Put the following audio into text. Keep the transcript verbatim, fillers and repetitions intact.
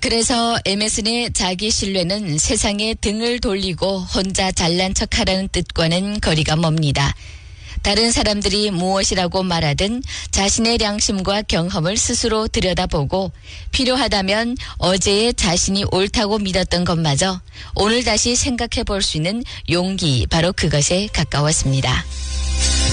그래서 에메슨의 자기 신뢰는 세상에 등을 돌리고 혼자 잘난 척하라는 뜻과는 거리가 멉니다. 다른 사람들이 무엇이라고 말하든 자신의良심과 경험을 스스로 들여다보고 필요하다면 어제의 자신이 옳다고 믿었던 것마저 오늘 다시 생각해 볼 수 있는 용기, 바로 그것에 가까웠습니다.